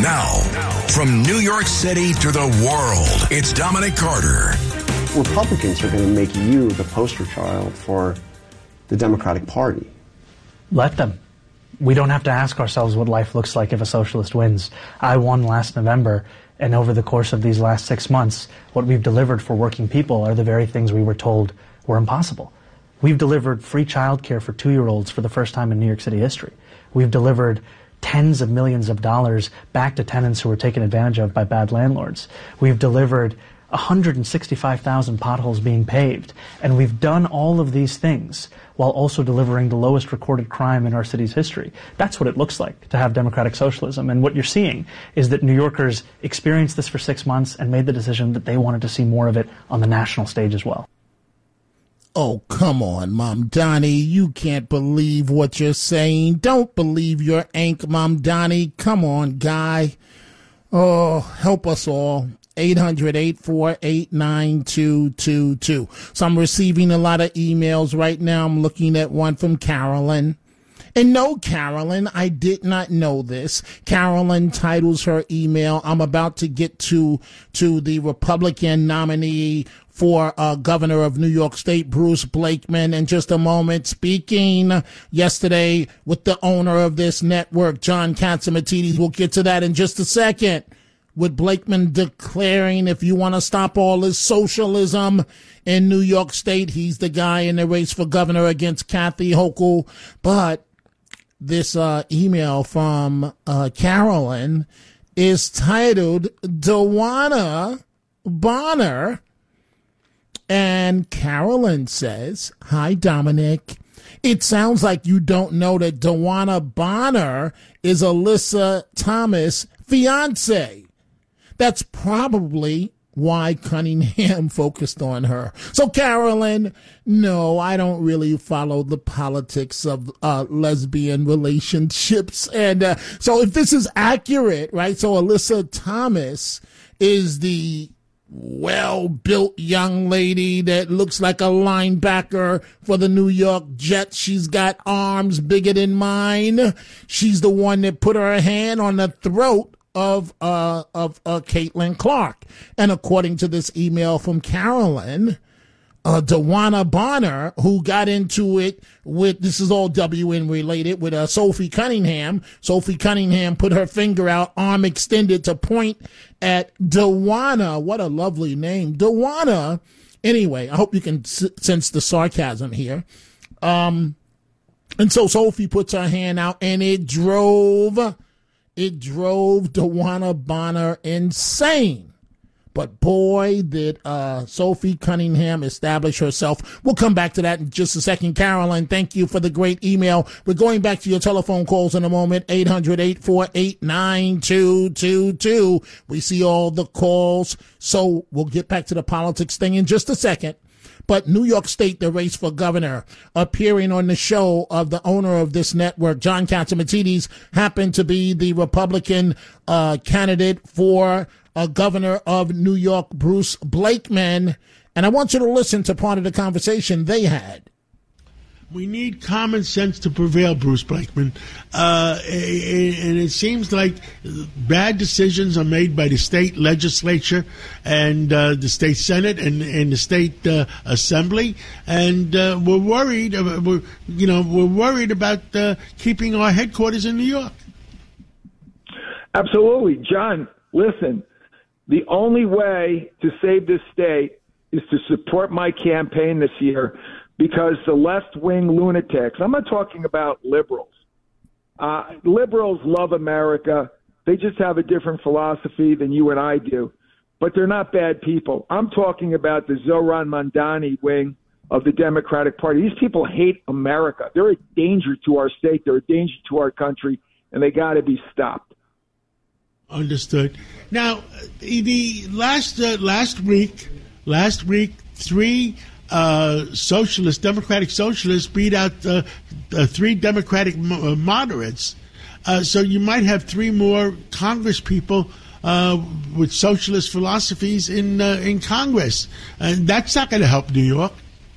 Now, from New York City to the world, it's Dominic Carter. Republicans are going to make you the poster child for the Democratic Party. Let them. We don't have to ask ourselves what life looks like if a socialist wins. I won last November, and over the course of these last 6 months, what we've delivered for working people are the very things we were told were impossible. We've delivered free childcare for 2-year-olds for the first time in New York City history. We've delivered tens of millions of dollars back to tenants who were taken advantage of by bad landlords. We've delivered 165,000 potholes being paved. And we've done all of these things while also delivering the lowest recorded crime in our city's history. That's what it looks like to have democratic socialism. And what you're seeing is that New Yorkers experienced this for 6 months and made the decision that they wanted to see more of it on the national stage as well. Oh, come on, Mamdani. You can't believe what you're saying. Don't believe your ain't, Mamdani. Come on, guy. Oh, help us all. 800-848-9222. So I'm receiving a lot of emails right now. I'm looking at one from Carolyn. And no, Carolyn, I did not know this. Carolyn titles her email, I'm about to get to the Republican nominee for governor of New York State, Bruce Blakeman, in just a moment. Speaking yesterday with the owner of this network, John Catsimatidis. We'll get to that in just a second. With Blakeman declaring if you want to stop all this socialism in New York State, he's the guy in the race for governor against Kathy Hochul. But this email from Carolyn is titled Dawana Bonner. And Carolyn says, hi, Dominic. It sounds like you don't know that Dawana Bonner is Alyssa Thomas' fiance. That's probably why Cunningham focused on her. So, Carolyn, no, I don't really follow the politics of lesbian relationships. And so if this is accurate, right, so Alyssa Thomas is the well-built young lady that looks like a linebacker for the New York Jets. She's got arms bigger than mine. She's the one that put her hand on the throat of Caitlin Clark. And according to this email from Carolyn, Dawana Bonner, who got into it with, this is all WN related, with Sophie Cunningham. Sophie Cunningham put her finger out, arm extended to point at Dawana. What a lovely name. Dawana. Anyway, I hope you can sense the sarcasm here. And so Sophie puts her hand out, and it drove Dawana Bonner insane. But boy, did Sophie Cunningham establish herself. We'll come back to that in just a second. Carolyn, thank you for the great email. We're going back to your telephone calls in a moment. 800-848-9222. We see all the calls. So we'll get back to the politics thing in just a second. But New York State, the race for governor, appearing on the show of the owner of this network, John Catsimatidis, happened to be the Republican candidate for governor of New York, Bruce Blakeman. And I want you to listen to part of the conversation they had. We need common sense to prevail, Bruce Blakeman. And it seems like bad decisions are made by the state legislature and the state senate and the state assembly. And we're worried. We're worried about keeping our headquarters in New York. Absolutely, John. Listen, the only way to save this state is to support my campaign this year. Because the left-wing lunatics, I'm not talking about liberals. Liberals love America. They just have a different philosophy than you and I do. But they're not bad people. I'm talking about the Zohran Mamdani wing of the Democratic Party. These people hate America. They're a danger to our state. They're a danger to our country, and they got to be stopped. Understood. Now, the last week, three Democratic socialists beat out three Democratic moderates. So you might have three more Congress people with socialist philosophies in Congress. And that's not going to help New York.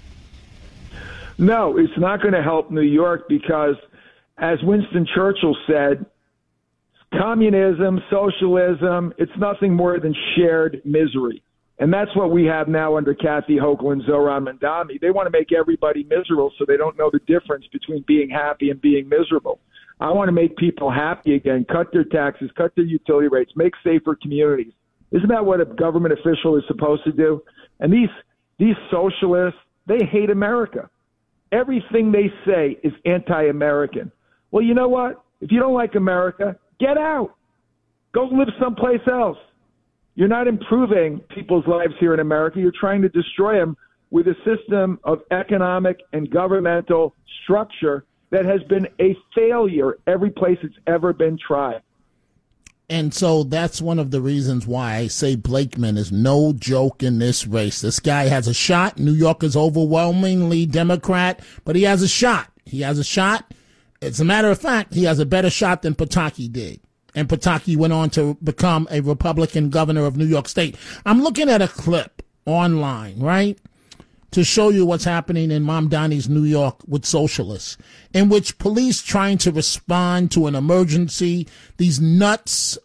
No, it's not going to help New York because, as Winston Churchill said, Communism, socialism, it's nothing more than shared misery. And that's what we have now under Kathy Hochul and Zohran Mamdani. They want to make everybody miserable so they don't know the difference between being happy and being miserable. I want to make people happy again, cut their taxes, cut their utility rates, make safer communities. Isn't that what a government official is supposed to do? And these socialists, they hate America. Everything they say is anti-American. Well, you know what? If you don't like America, get out. Go live someplace else. You're not improving people's lives here in America. You're trying to destroy them with a system of economic and governmental structure that has been a failure every place it's ever been tried. And so that's one of the reasons why I say Blakeman is no joke in this race. This guy has a shot. New York is overwhelmingly Democrat, but he has a shot. He has a shot. As a matter of fact, he has a better shot than Pataki did. And Pataki went on to become a Republican governor of New York State. I'm looking at a clip online, right, to show you what's happening in Mamdani's New York with socialists, in which police trying to respond to an emergency, these nuts,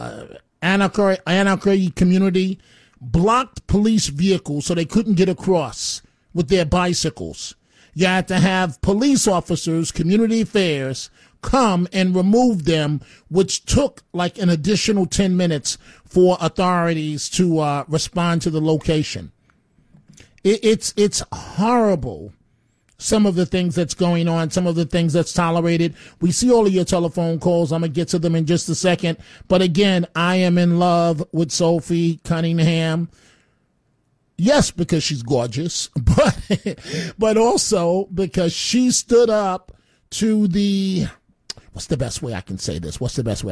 anarchy community, blocked police vehicles so they couldn't get across with their bicycles. You had to have police officers, community affairs, come and remove them, which took like an additional 10 minutes for authorities to respond to the location. It's horrible, some of the things that's going on, some of the things that's tolerated. We see all of your telephone calls. I'm going to get to them in just a second. But again, I am in love with Sophie Cunningham. Yes, because she's gorgeous, but also because she stood up to the, what's the best way I can say this?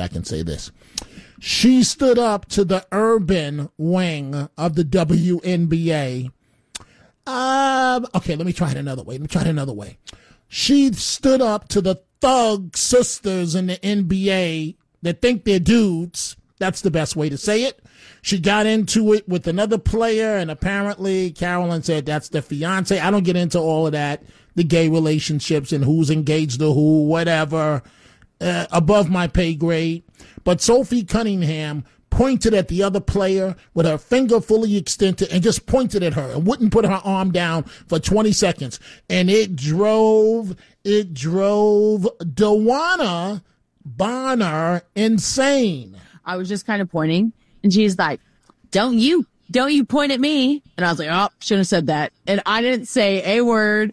She stood up to the urban wing of the WNBA. Okay, let me try it another way. She stood up to the thug sisters in the NBA that think they're dudes. That's the best way to say it. She got into it with another player, and apparently Carolyn said that's the fiance. I don't get into all of that, the gay relationships and who's engaged to who, whatever, above my pay grade. But Sophie Cunningham pointed at the other player with her finger fully extended and just pointed at her and wouldn't put her arm down for 20 seconds. And it drove Dewana Bonner insane. I was just kind of pointing, and she's like, don't you point at me. And I was like, oh, shouldn't have said that. And I didn't say a word.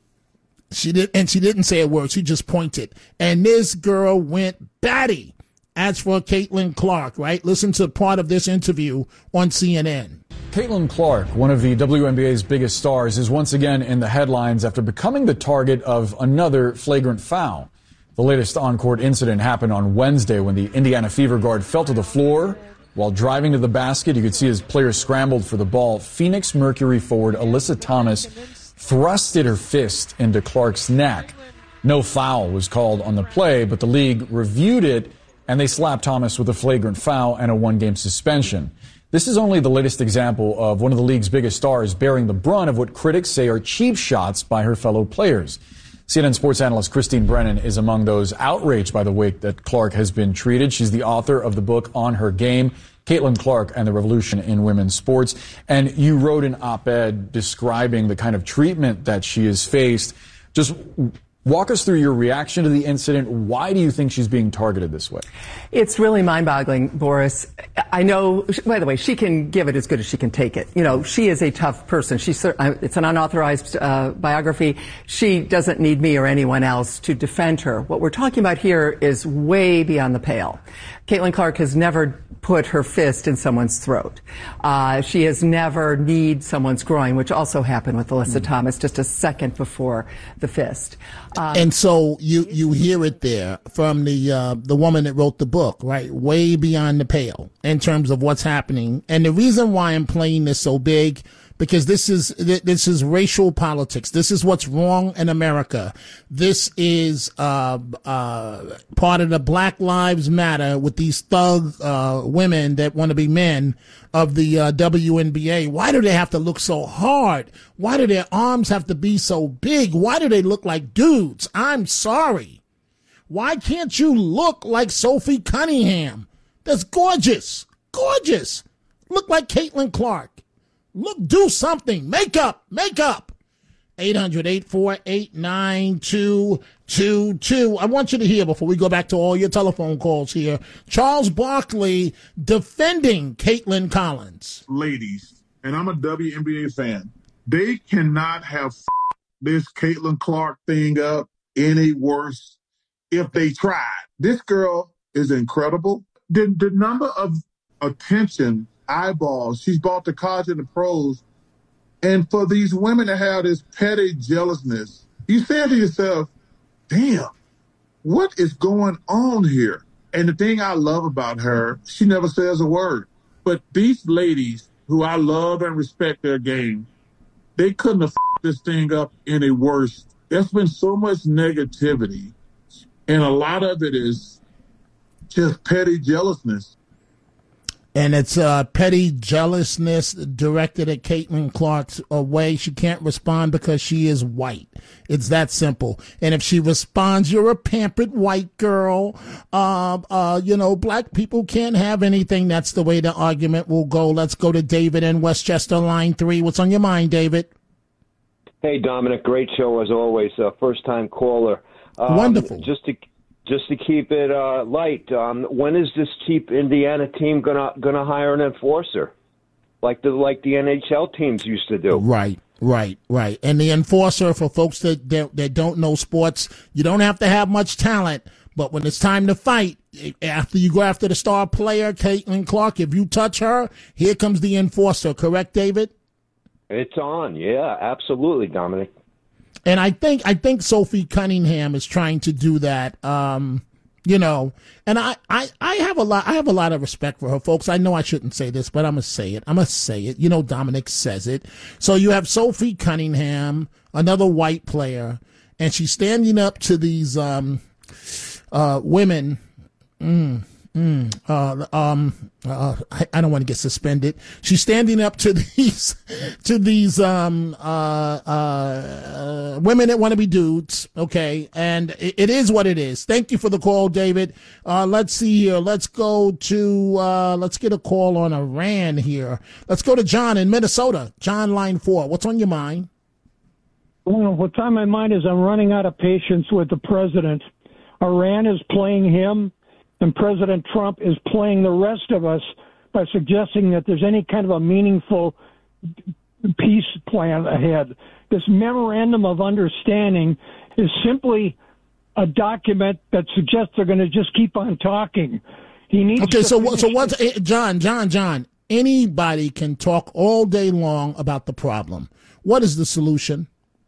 She didn't say a word. She just pointed. And this girl went batty. As for Caitlin Clark, right? Listen to part of this interview on CNN. Caitlin Clark, one of the WNBA's biggest stars, is once again in the headlines after becoming the target of another flagrant foul. The latest on-court incident happened on Wednesday when the Indiana Fever guard fell to the floor while driving to the basket. You could see his players scrambled for the ball. Phoenix Mercury forward Alyssa Thomas thrusted her fist into Clark's neck. No foul was called on the play, but the league reviewed it, and they slapped Thomas with a flagrant foul and a one-game suspension. This is only the latest example of one of the league's biggest stars bearing the brunt of what critics say are cheap shots by her fellow players. CNN sports analyst Christine Brennan is among those outraged by the way that Clark has been treated. She's the author of the book On Her Game, Caitlin Clark and the Revolution in Women's Sports. And you wrote an op-ed describing the kind of treatment that she has faced. Just walk us through your reaction to the incident. Why do you think she's being targeted this way? It's really mind-boggling, Boris. I know, by the way, she can give it as good as she can take it. You know, she is a tough person. It's an unauthorized biography. She doesn't need me or anyone else to defend her. What we're talking about here is way beyond the pale. Caitlin Clark has never put her fist in someone's throat. She has never kneed someone's groin, which also happened with Alyssa Thomas just a second before the fist. And so you hear it there from the woman that wrote the book, right? Way beyond the pale in terms of what's happening. And the reason why I'm playing this so big, because this is racial politics. This is what's wrong in America. This is part of the Black Lives Matter with these thug women that want to be men of the WNBA. Why do they have to look so hard? Why do their arms have to be so big? Why do they look like dudes? I'm sorry. Why can't you look like Sophie Cunningham? That's gorgeous. Gorgeous. Look like Caitlin Clark. Look, do something. Make up. 800-848-9222. I want you to hear, before we go back to all your telephone calls here, Charles Barkley defending Caitlin Collins. Ladies, and I'm a WNBA fan, they cannot have this Caitlin Clark thing up any worse if they tried. This girl is incredible. The number of attention, eyeballs she's brought to college and the pros, and for these women to have this petty jealousness, you say to yourself, damn, what is going on here? And the thing I love about her, she never says a word. But these ladies, who I love and respect their game, they couldn't have this thing up any worse. There's been so much negativity, and a lot of it is just petty jealousness. And it's petty jealousness directed at Caitlin Clark's way. She can't respond because she is white. It's that simple. And if she responds, you're a pampered white girl. Black people can't have anything. That's the way the argument will go. Let's go to David in Westchester, line 3. What's on your mind, David? Hey, Dominic. Great show as always. First-time caller. Wonderful. Just to keep it light, when is this cheap Indiana team gonna hire an enforcer, like the NHL teams used to do? Right. And the enforcer, for folks that don't know sports, you don't have to have much talent, but when it's time to fight, after you go after the star player, Caitlin Clark, if you touch her, here comes the enforcer. Correct, David? It's on. Yeah, absolutely, Dominic. And I think Sophie Cunningham is trying to do that. And I have a lot of respect for her, folks. I know I shouldn't say this, but I'm gonna say it. Dominic says it. So you have Sophie Cunningham, another white player, and she's standing up to these women. I don't want to get suspended. She's standing up to these women that want to be dudes. Okay. And it is what it is. Thank you for the call, David. Let's see here. Let's go to, let's get a call on Iran here. Let's go to John in Minnesota. John, line 4. What's on your mind? Well, what's on my mind is I'm running out of patience with the president. Iran is playing him, and President Trump is playing the rest of us by suggesting that there's any kind of a meaningful peace plan ahead. This memorandum of understanding is simply a document that suggests they're going to just keep on talking. He needs. Okay, so what's John? Anybody can talk all day long about the problem. What is the solution?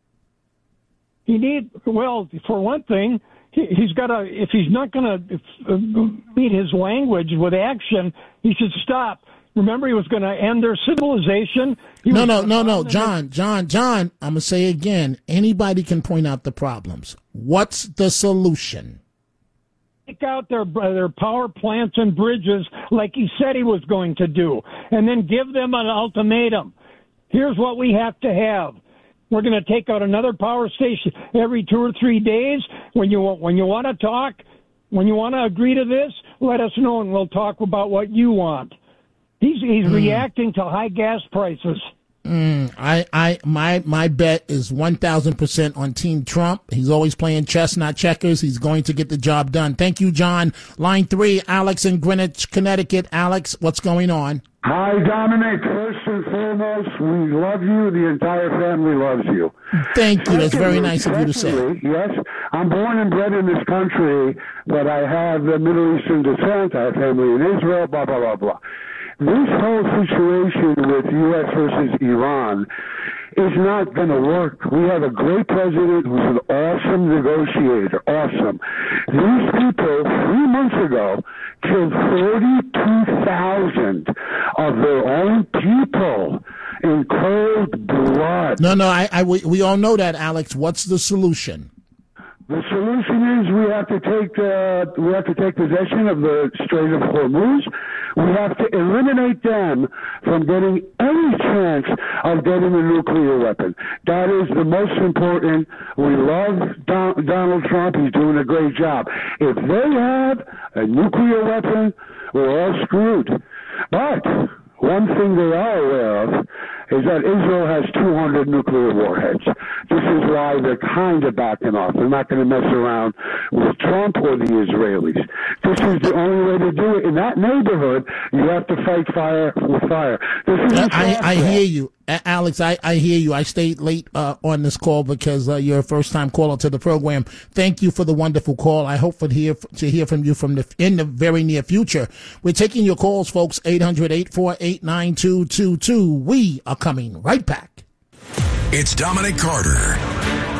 For one thing, he's got to, if he's not going to meet his language with action, he should stop. Remember, he was going to end their civilization. No, John. I'm going to say again, anybody can point out the problems. What's the solution? Take out their power plants and bridges like he said he was going to do, and then give them an ultimatum. Here's what we have to have. We're going to take out another power station every 2 or 3 days. When you want to talk, when you want to agree to this, let us know and we'll talk about what you want. He's reacting to high gas prices. My bet is 1,000% on Team Trump. He's always playing chess, not checkers. He's going to get the job done. Thank you, John. Line 3, Alex in Greenwich, Connecticut. Alex, what's going on? Hi, Dominic. First and foremost, we love you. The entire family loves you. Thank you. That's very nice of you to say. Yes, I'm born and bred in this country, but I have Middle Eastern descent. I have family in Israel, blah, blah, blah, blah. This whole situation with U.S. versus Iran is not going to work. We have a great president who's an awesome negotiator. Awesome. These people, 3 months ago, killed 42,000 of their own people in cold blood. We all know that, Alex. What's the solution? The solution is we have to take possession of the Strait of Hormuz. We have to eliminate them from getting any chance of getting a nuclear weapon. That is the most important. We love Donald Trump. He's doing a great job. If they have a nuclear weapon, we're all screwed. But one thing they are aware of is that Israel has 200 nuclear warheads. This is why they're kind of backing off. They're not going to mess around with Trump or the Israelis. This is the only way to do it. In that neighborhood, you have to fight fire with fire. I hear you. Alex, I hear you. I stayed late on this call because you're a first-time caller to the program. Thank you for the wonderful call. I hope to hear from you in the very near future. We're taking your calls, folks, 800-848-9222. We are coming right back. It's Dominic Carter